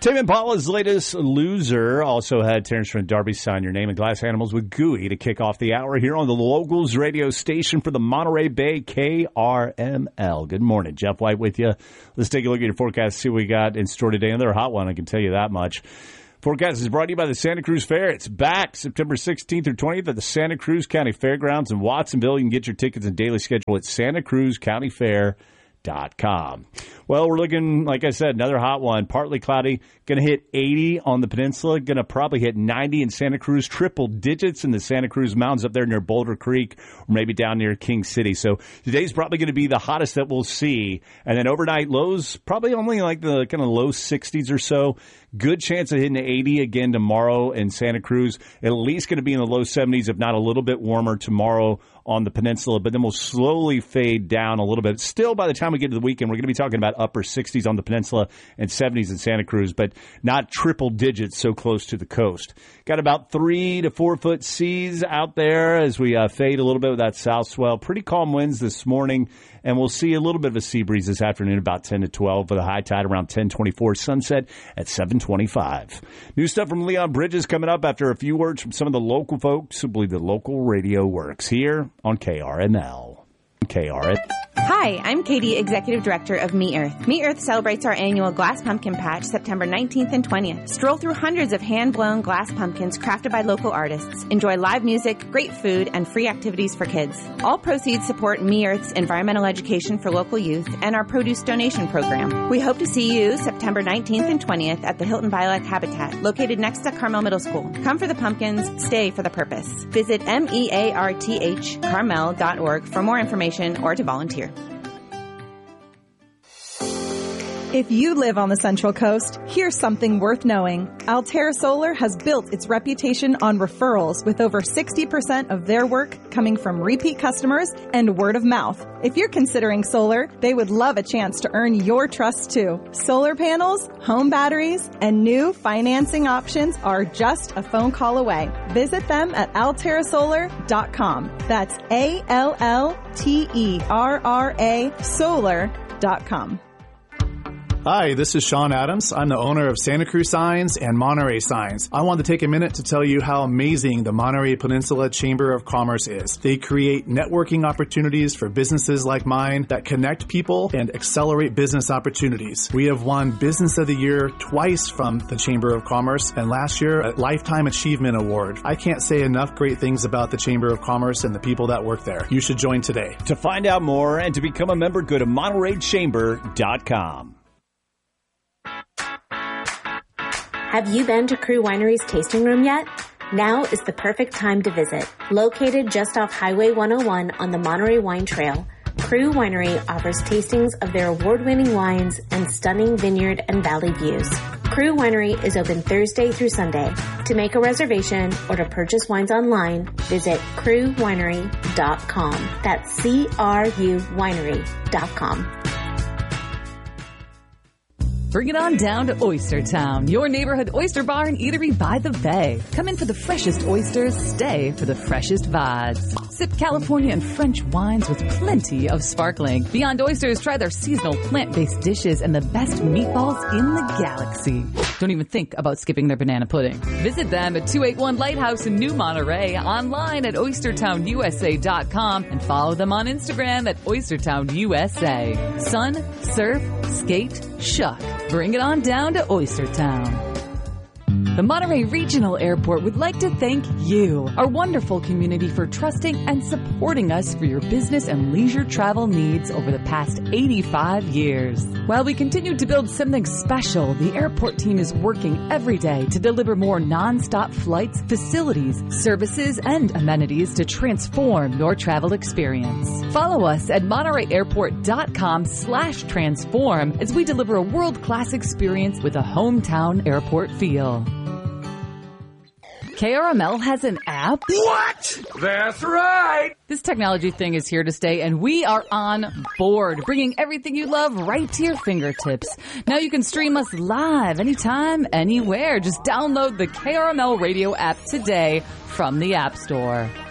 Tame Impala's latest Loser also had Terrence from Darby sign your name and Glass Animals with Gooey to kick off the hour here on the Locals radio station for the Monterey Bay KRML. Good morning. Jeff White with you. Let's take a look at your forecast, see what we got in store today. Another hot one, I can tell you that much. Forecast is brought to you by the Santa Cruz Fair. It's back September 16th through 20th at the Santa Cruz County Fairgrounds in Watsonville. You can get your tickets and daily schedule at santacruzcountyfair.com. Well, we're looking, like I said, another hot one. Partly cloudy, going to hit 80 on the peninsula, going to probably hit 90 in Santa Cruz, triple digits in the Santa Cruz Mountains up there near Boulder Creek, or maybe down near King City. So today's probably going to be the hottest that we'll see. And then overnight lows, probably only like the kind of low 60s or so. Good chance of hitting 80 again tomorrow in Santa Cruz. At least going to be in the low 70s, if not a little bit warmer tomorrow on the peninsula, but then we'll slowly fade down a little bit. Still, by the time we get to the weekend, we're going to be talking about upper 60s on the peninsula and 70s in Santa Cruz, but not triple digits so close to the coast. Got about 3 to 4 foot seas out there as we fade a little bit with that south swell. Pretty calm winds this morning, and we'll see a little bit of a sea breeze this afternoon, about 10 to 12, with a high tide around 10:24, sunset at 7:25. New stuff from Leon Bridges coming up after a few words from some of the local folks who believe the local radio works here on KRML. Hi, I'm Katie, Executive Director of Me Earth. Me Earth celebrates our annual Glass Pumpkin Patch September 19th and 20th. Stroll through hundreds of hand-blown glass pumpkins crafted by local artists. Enjoy live music, great food, and free activities for kids. All proceeds support Me Earth's environmental education for local youth and our produce donation program. We hope to see you September 19th and 20th at the Hilton Biolek Habitat, located next to Carmel Middle School. Come for the pumpkins, stay for the purpose. Visit mearthcarmel.org for more information or to volunteer. If you live on the Central Coast, here's something worth knowing. Altera Solar has built its reputation on referrals, with over 60% of their work coming from repeat customers and word of mouth. If you're considering solar, they would love a chance to earn your trust too. Solar panels, home batteries, and new financing options are just a phone call away. Visit them at alterasolar.com. That's ALLTERRA solar.com. Hi, this is Sean Adams. I'm the owner of Santa Cruz Signs and Monterey Signs. I want to take a minute to tell you how amazing the Monterey Peninsula Chamber of Commerce is. They create networking opportunities for businesses like mine that connect people and accelerate business opportunities. We have won Business of the Year twice from the Chamber of Commerce, and last year a Lifetime Achievement Award. I can't say enough great things about the Chamber of Commerce and the people that work there. You should join today. To find out more and to become a member, go to MontereyChamber.com. Have you been to Crew Winery's tasting room yet? Now is the perfect time to visit. Located just off Highway 101 on the Monterey Wine Trail, Crew Winery offers tastings of their award-winning wines and stunning vineyard and valley views. Crew Winery is open Thursday through Sunday. To make a reservation or to purchase wines online, visit crewwinery.com. That's CRU winery.com. Bring it on down to Oyster Town, your neighborhood oyster bar and eatery by the bay. Come in for the freshest oysters, stay for the freshest vibes. Sip California and French wines with plenty of sparkling. Beyond Oysters, try their seasonal plant-based dishes and the best meatballs in the galaxy. Don't even think about skipping their banana pudding. Visit them at 281 Lighthouse in New Monterey, online at oystertownusa.com, and follow them on Instagram at oystertownusa. Sun, surf, skate, shuck. Bring it on down to Oyster Town. The Monterey Regional Airport would like to thank you, our wonderful community, for trusting and supporting us for your business and leisure travel needs over the past 85 years. While we continue to build something special, the airport team is working every day to deliver more nonstop flights, facilities, services, and amenities to transform your travel experience. Follow us at MontereyAirport.com/transform as we deliver a world-class experience with a hometown airport feel. KRML has an app? What? That's right! This technology thing is here to stay, and we are on board, bringing everything you love right to your fingertips. Now you can stream us live anytime, anywhere. Just download the KRML radio app today from the App Store.